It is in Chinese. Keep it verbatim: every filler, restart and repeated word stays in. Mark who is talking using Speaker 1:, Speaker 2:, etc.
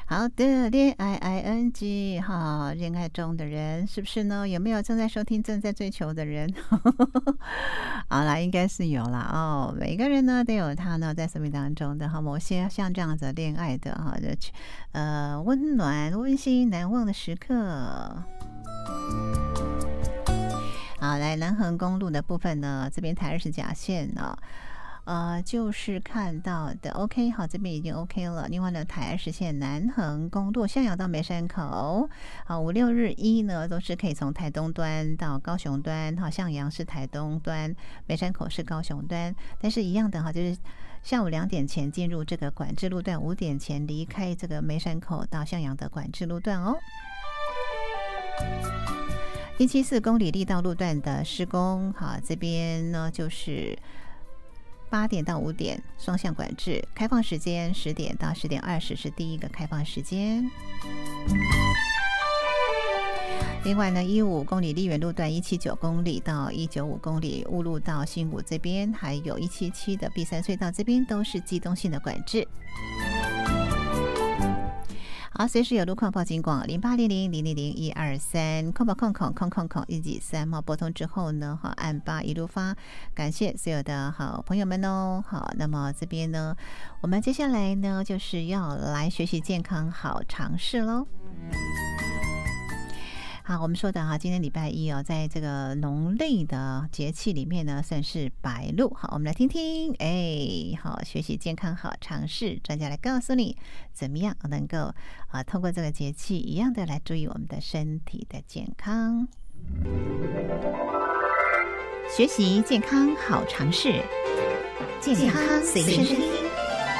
Speaker 1: 好的，恋爱 ing 哈，恋爱中的人是不是呢？有没有正在收听、正在追求的人？好啦，应该是有啦哦。每个人呢都有他呢在生命当中的哈某些像这样子恋爱的哈的呃温暖、温馨、难忘的时刻。好，来南横公路的部分呢，这边台二十甲线呢。呃，就是看到的 OK 好，这边已经 OK 了。另外呢，台二十线南横公路向阳到梅山口，好五六日一呢都是可以从台东端到高雄端，好向阳是台东端，梅山口是高雄端，但是一样的哈，就是下午两点前进入这个管制路段，五点前离开这个梅山口到向阳的管制路段哦。一七四公里力道路段的施工，好这边呢就是。八点到五点双向管制，开放时间十点到十点二十是第一个开放时间。另外呢，一五公里丽园路段一七九公里到一九五公里雾路到新武这边，还有一七七的碧山隧道这边都是机动性的管制。好，随时有路况报警广零八零零零零零一二三空保空空空空空一几三号拨通之后呢，好按八一路发，感谢所有的好朋友们哦。好，那么这边呢，我们接下来呢就是要来学习健康好常识喽。好，我们说的哈，今天礼拜一哦，在这个农历的节气里面呢，算是白露。好，我们来听听，哎，好，学习健康好常识，专家来告诉你怎么样能够啊，透过这个节气一样的来注意我们的身体的健康。学习健康好常识，健康随身听。